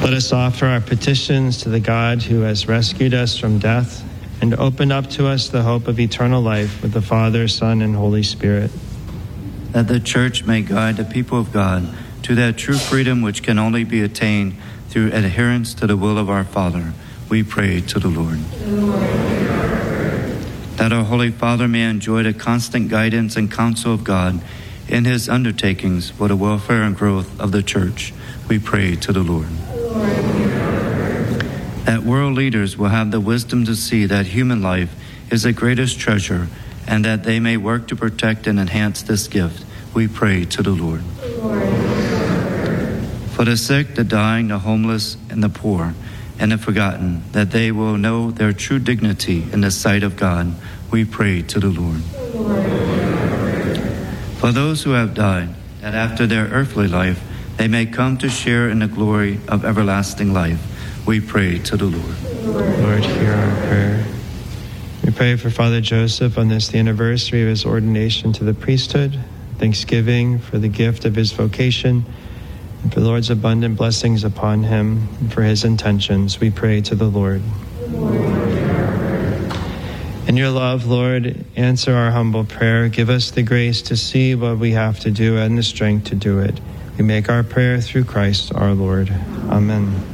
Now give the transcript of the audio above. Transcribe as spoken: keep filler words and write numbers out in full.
Let us offer our petitions to the God who has rescued us from death and opened up to us the hope of eternal life with the Father, Son, and Holy Spirit. That the Church may guide the people of God to that true freedom which can only be attained through adherence to the will of our Father. We pray to the Lord. That our Holy Father may enjoy the constant guidance and counsel of God in his undertakings for the welfare and growth of the Church. We pray to the Lord. That world leaders will have the wisdom to see that human life is the greatest treasure, and that they may work to protect and enhance this gift. We pray to the Lord. For the sick, the dying, the homeless, and the poor, and the forgotten, that they will know their true dignity in the sight of God, we pray to the Lord. For those who have died, that after their earthly life, they may come to share in the glory of everlasting life, we pray to the Lord. Lord, hear our prayer. We pray for Father Joseph on this, the anniversary of his ordination to the priesthood, thanksgiving for the gift of his vocation, and for the Lord's abundant blessings upon him, and for his intentions. We pray to the Lord. In your love, Lord, answer our humble prayer. Give us the grace to see what we have to do and the strength to do it. We make our prayer through Christ our Lord. Amen.